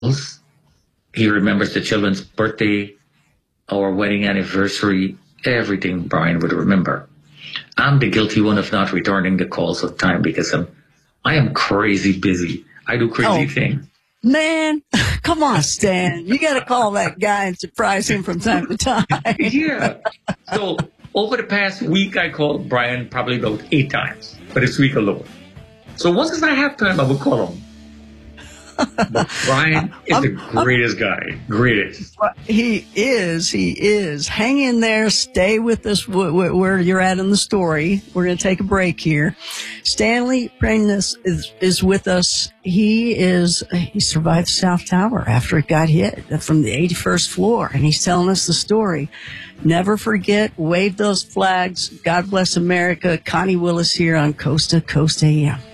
He remembers the children's birthday, our wedding anniversary, everything Brian would remember. I'm the guilty one of not returning the calls on time because I am crazy busy. I do crazy things. Man, come on, Stan. You got to call that guy and surprise him from time to time. Yeah. So over the past week, I called Brian probably about 8 times for this week alone. So once I have time, I will call him. But Brian is the greatest guy. Greatest. He is. Hang in there. Stay with us where you're at in the story. We're going to take a break here. Stanley Praigness is with us. He survived South Tower after it got hit from the 81st floor, and he's telling us the story. Never forget, wave those flags. God bless America. Connie Willis here on Coast to Coast AM.